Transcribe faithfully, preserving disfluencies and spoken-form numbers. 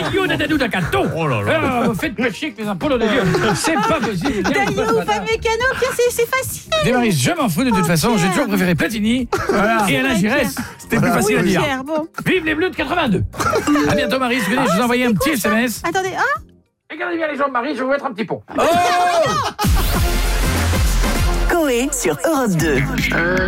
Dalio Dadadou Dakato. Oh là là. Ah, vous faites pas chier que les impôts de Dieu. C'est pas possible. Dalio ou Fab Mécano, Pierre, c'est, c'est facile. Démaris, je m'en fous de toute Oh, façon. J'ai Pierre. toujours préféré Platini et Alain Giresse. C'était plus facile à Oui, dire. Pierre, bon. Vive les Bleus de quatre-vingt-deux. À bientôt, Marie. Venez, je vous envoyer un petit S M S. Attendez, hein Regardez bien les jambes, Marie, je vais vous mettre un petit pont. Coé sur Europe deux.